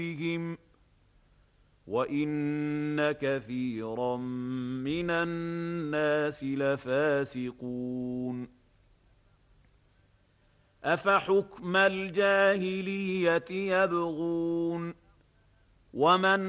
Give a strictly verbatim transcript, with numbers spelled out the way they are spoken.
بهم وإن كثيرا من الناس لفاسقون أفحكم الجاهلية يبغون ومن